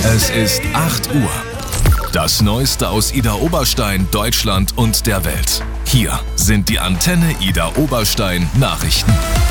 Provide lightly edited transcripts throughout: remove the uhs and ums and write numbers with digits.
Es ist 8 Uhr. Das Neueste aus Ida Oberstein, Deutschland und der Welt. Hier sind die Antenne Ida Oberstein Nachrichten.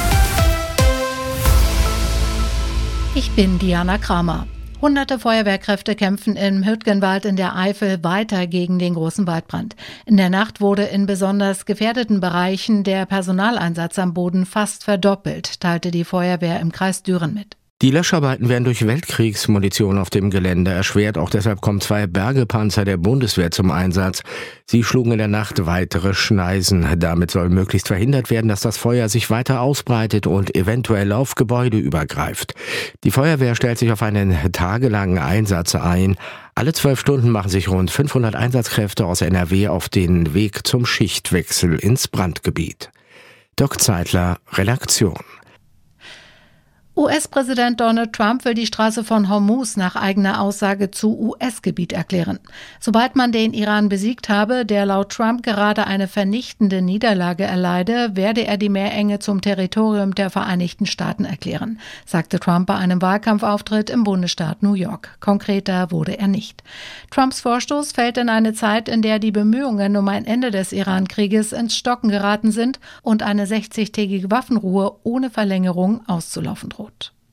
Ich bin Diana Kramer. Hunderte Feuerwehrkräfte kämpfen im Hürtgenwald in der Eifel weiter gegen den großen Waldbrand. In der Nacht wurde in besonders gefährdeten Bereichen der Personaleinsatz am Boden fast verdoppelt, teilte die Feuerwehr im Kreis Düren mit. Die Löscharbeiten werden durch Weltkriegsmunition auf dem Gelände erschwert. Auch deshalb kommen 2 Bergepanzer der Bundeswehr zum Einsatz. Sie schlugen in der Nacht weitere Schneisen. Damit soll möglichst verhindert werden, dass das Feuer sich weiter ausbreitet und eventuell auf Gebäude übergreift. Die Feuerwehr stellt sich auf einen tagelangen Einsatz ein. Alle 12 Stunden machen sich rund 500 Einsatzkräfte aus NRW auf den Weg zum Schichtwechsel ins Brandgebiet. Dirk Zeitler, Redaktion. US-Präsident Donald Trump will die Straße von Hormuz nach eigener Aussage zu US-Gebiet erklären. Sobald man den Iran besiegt habe, der laut Trump gerade eine vernichtende Niederlage erleide, werde er die Meerenge zum Territorium der Vereinigten Staaten erklären, sagte Trump bei einem Wahlkampfauftritt im Bundesstaat New York. Konkreter wurde er nicht. Trumps Vorstoß fällt in eine Zeit, in der die Bemühungen um ein Ende des Iran-Krieges ins Stocken geraten sind und eine 60-tägige Waffenruhe ohne Verlängerung auszulaufen droht.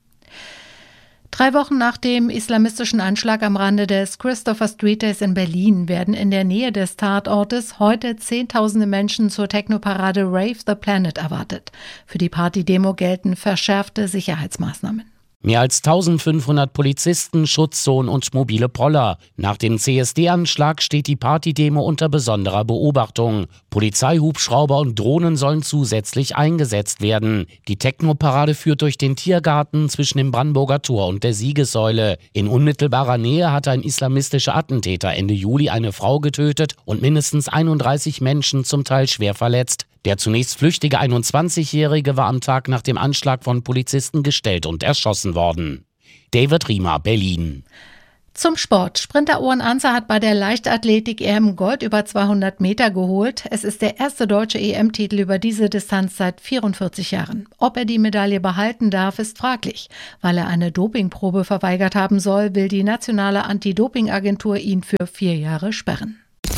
3 Wochen nach dem islamistischen Anschlag am Rande des Christopher Street Days in Berlin werden in der Nähe des Tatortes heute Zehntausende Menschen zur Technoparade Rave the Planet erwartet. Für die Partydemo gelten verschärfte Sicherheitsmaßnahmen. Mehr als 1500 Polizisten, Schutzzonen und mobile Poller. Nach dem CSD-Anschlag steht die Partydemo unter besonderer Beobachtung. Polizeihubschrauber und Drohnen sollen zusätzlich eingesetzt werden. Die Technoparade führt durch den Tiergarten zwischen dem Brandenburger Tor und der Siegessäule. In unmittelbarer Nähe hatte ein islamistischer Attentäter Ende Juli eine Frau getötet und mindestens 31 Menschen zum Teil schwer verletzt. Der zunächst flüchtige 21-Jährige war am Tag nach dem Anschlag von Polizisten gestellt und erschossen worden. David Riemer, Berlin. Zum Sport. Sprinter Owen Anzer hat bei der Leichtathletik-EM Gold über 200 Meter geholt. Es ist der erste deutsche EM-Titel über diese Distanz seit 44 Jahren. Ob er die Medaille behalten darf, ist fraglich. Weil er eine Dopingprobe verweigert haben soll, will die nationale Anti-Doping-Agentur ihn für 4 Jahre sperren.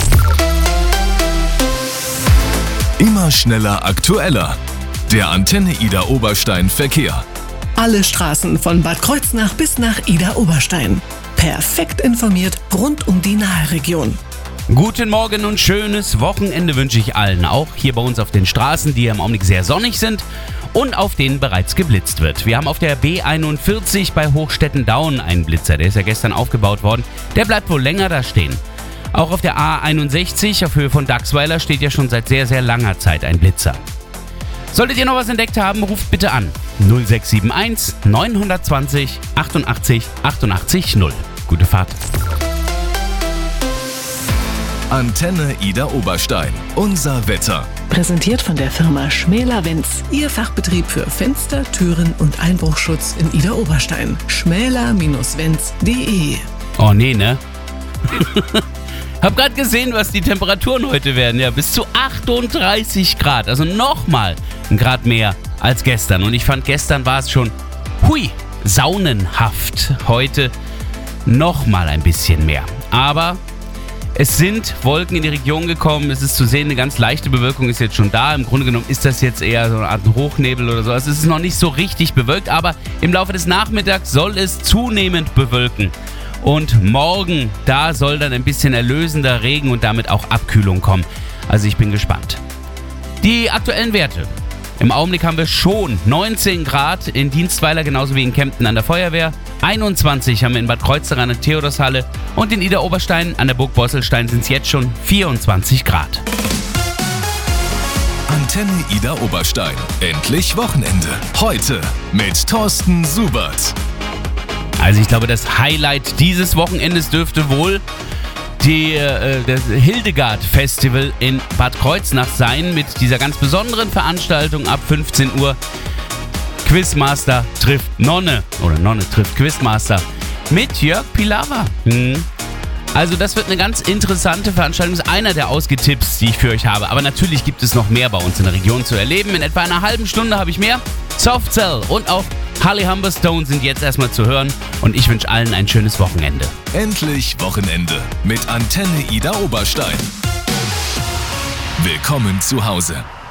Immer schneller, aktueller. Der Antenne Ida Oberstein Verkehr. Alle Straßen von Bad Kreuznach bis nach Ida Oberstein. Perfekt informiert rund um die Naheregion. Guten Morgen und schönes Wochenende wünsche ich allen. Auch hier bei uns auf den Straßen, die im Augenblick sehr sonnig sind und auf denen bereits geblitzt wird. Wir haben auf der B41 bei Hochstetten-Daun einen Blitzer. Der ist ja gestern aufgebaut worden. Der bleibt wohl länger da stehen. Auch auf der A61 auf Höhe von Dachsweiler steht ja schon seit sehr, sehr langer Zeit ein Blitzer. Solltet ihr noch was entdeckt haben, ruft bitte an 0671 920 88 88 0. Gute Fahrt. Antenne Ida Oberstein. Unser Wetter. Präsentiert von der Firma Schmäler-Wenz. Ihr Fachbetrieb für Fenster, Türen und Einbruchschutz in Ida Oberstein. schmäler-wenz.de. Oh nee, ne? Hab gerade gesehen, was die Temperaturen heute werden. Ja, bis zu 38 Grad. Also nochmal ein Grad mehr als gestern. Und ich fand, gestern war es schon, saunenhaft. Heute nochmal ein bisschen mehr. Aber es sind Wolken in die Region gekommen. Es ist zu sehen, eine ganz leichte Bewölkung ist jetzt schon da. Im Grunde genommen ist das jetzt eher so eine Art Hochnebel oder so. Also es ist noch nicht so richtig bewölkt. Aber im Laufe des Nachmittags soll es zunehmend bewölken. Und morgen, da soll dann ein bisschen erlösender Regen und damit auch Abkühlung kommen. Also ich bin gespannt. Die aktuellen Werte. Im Augenblick haben wir schon 19 Grad in Dienstweiler, genauso wie in Kempten an der Feuerwehr. 21 haben wir in Bad Kreuznach an der Theodorshalle. Und in Ida Oberstein an der Burg Bosselstein sind es jetzt schon 24 Grad. Antenne Ida Oberstein. Endlich Wochenende. Heute mit Thorsten Subert. Also ich glaube, das Highlight dieses Wochenendes dürfte wohl das Hildegard-Festival in Bad Kreuznach sein mit dieser ganz besonderen Veranstaltung ab 15 Uhr. Quizmaster trifft Nonne oder Nonne trifft Quizmaster mit Jörg Pilawa. Also das wird eine ganz interessante Veranstaltung. Das ist einer der Ausgetipps, die ich für euch habe. Aber natürlich gibt es noch mehr bei uns in der Region zu erleben. In etwa einer halben Stunde habe ich mehr. Soft Cell und auch Holly Humberstone sind jetzt erstmal zu hören und ich wünsche allen ein schönes Wochenende. Endlich Wochenende mit Antenne Ida Oberstein. Willkommen zu Hause.